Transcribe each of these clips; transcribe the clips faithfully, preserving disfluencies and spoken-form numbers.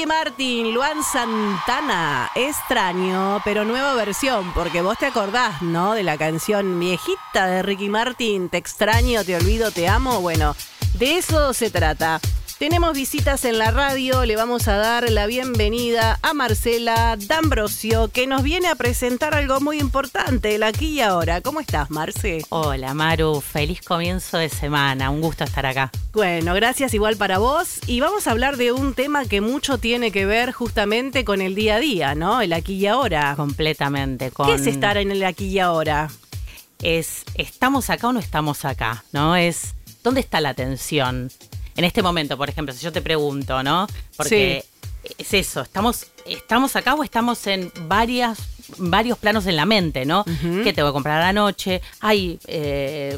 Ricky Martin, Luan Santana, Extraño, pero nueva versión, porque vos te acordás, ¿no? De la canción viejita de Ricky Martin, Te extraño, te olvido, te amo. Bueno, de eso se trata. Tenemos visitas en la radio, le vamos a dar la bienvenida a Marcela D'Ambrosio, que nos viene a presentar algo muy importante, el aquí y ahora. ¿Cómo estás, Marce? Hola, Maru, feliz comienzo de semana, un gusto estar acá. Bueno, gracias igual para vos. Y vamos a hablar de un tema que mucho tiene que ver justamente con el día a día, ¿no? El aquí y ahora. Completamente. Con... ¿Qué es estar en el aquí y ahora? Es, ¿estamos acá o no estamos acá? ¿No? Es, ¿dónde está la atención? En este momento, por ejemplo, si yo te pregunto, ¿no? Porque sí. Es eso, ¿estamos, ¿estamos acá o estamos en varias, varios planos en la mente, ¿no? Uh-huh. ¿Qué te voy a comprar a la noche? Ay, eh,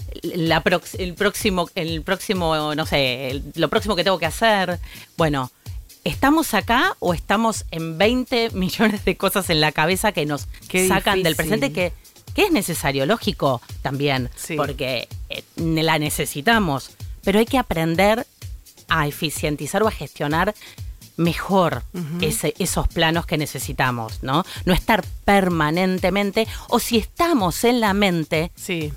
la prox- el próximo, el próximo, no sé, el, lo próximo que tengo que hacer. Bueno, ¿estamos acá o estamos en veinte millones de cosas en la cabeza que nos Qué sacan difícil. Del presente que, que es necesario, lógico también, sí. Porque eh, la necesitamos. Pero hay que aprender a eficientizar o a gestionar mejor uh-huh. ese, esos planos que necesitamos, ¿no? No estar permanentemente, o si estamos en la mente, sí.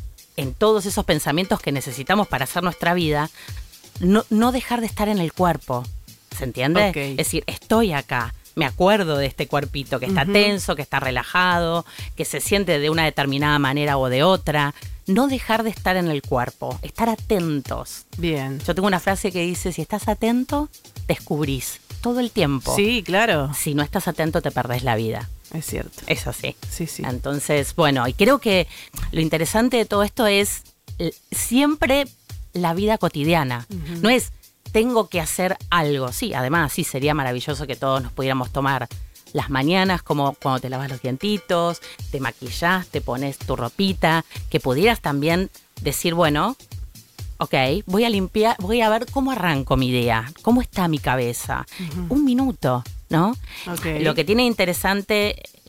en todos esos pensamientos que necesitamos para hacer nuestra vida, no, no dejar de estar en el cuerpo, ¿se entiende? Okay. Es decir, estoy acá, me acuerdo de este cuerpito que está uh-huh. tenso, que está relajado, que se siente de una determinada manera o de otra. No dejar de estar en el cuerpo, estar atentos. Bien. Yo tengo una frase que dice, si estás atento, descubrís todo el tiempo. Sí, claro. Si no estás atento, te perdés la vida. Es cierto. Es así. Sí, sí. Entonces, bueno, y creo que lo interesante de todo esto es siempre la vida cotidiana. Uh-huh. No es, tengo que hacer algo. Sí, además, sí, sería maravilloso que todos nos pudiéramos tomar las mañanas, como cuando te lavas los dientitos, te maquillás, te pones tu ropita, que pudieras también decir, bueno, ok, voy a limpiar, voy a ver cómo arranco mi día, cómo está mi cabeza. Uh-huh. Un minuto, ¿no? Okay. Lo que tiene interesante